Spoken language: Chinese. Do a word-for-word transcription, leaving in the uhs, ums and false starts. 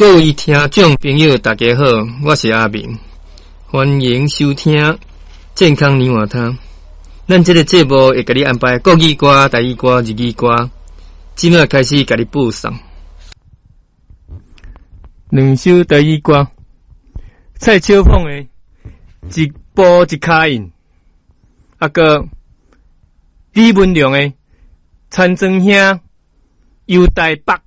各位听众朋友，大家好，我是阿明，欢迎收听健康年华汤。咱这个节目会给你安排国语歌、台语歌、日语歌，即马开始给你播送。两首台语歌，蔡秋凤的《一步一脚印》，啊个李文亮的《田庄乡游台北》。